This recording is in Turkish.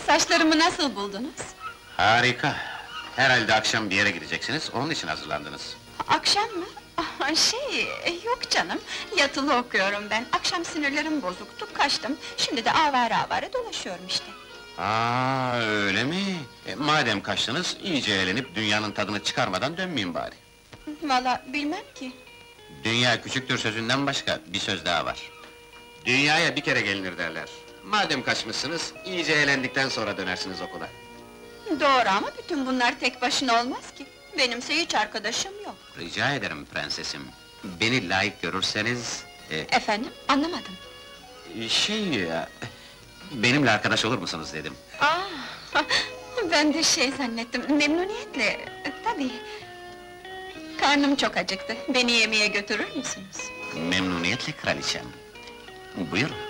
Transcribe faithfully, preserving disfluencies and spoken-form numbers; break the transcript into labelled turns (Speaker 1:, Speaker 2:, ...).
Speaker 1: Saçlarımı nasıl buldunuz?
Speaker 2: Harika! Herhalde akşam bir yere gideceksiniz, onun için hazırlandınız.
Speaker 1: Akşam mı? Ah, Şey, yok canım, yatılı okuyorum ben. Akşam sinirlerim bozuktu, kaçtım. Şimdi de avare avare dolaşıyorum işte.
Speaker 2: Aa, öyle mi? E, madem kaçtınız, iyice eğlenip dünyanın tadını çıkarmadan dönmeyin bari.
Speaker 1: Valla bilmem ki.
Speaker 2: Dünya küçüktür sözünden başka bir söz daha var. Dünyaya bir kere gelinir derler. Madem kaçmışsınız, iyice eğlendikten sonra dönersiniz okula.
Speaker 1: Doğru ama bütün bunlar tek başına olmaz ki. Benimse hiç arkadaşım yok.
Speaker 2: Rica ederim prensesim. Beni layık görürseniz... e,
Speaker 1: Efendim, anlamadım.
Speaker 2: şey ya... Benimle arkadaş olur musunuz dedim.
Speaker 1: Aa, ben de şey zannettim, memnuniyetle, tabii. Karnım çok acıktı, beni yemeğe götürür müsünüz?
Speaker 2: Memnuniyetle kraliçem. Buyurun.